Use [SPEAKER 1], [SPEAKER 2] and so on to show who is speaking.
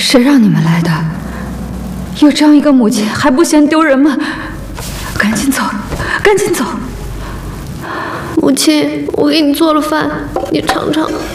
[SPEAKER 1] 谁让你们来的？有这样一个母亲，还不嫌丢人吗？赶紧走，赶紧走！
[SPEAKER 2] 母亲，我给你做了饭，你尝尝。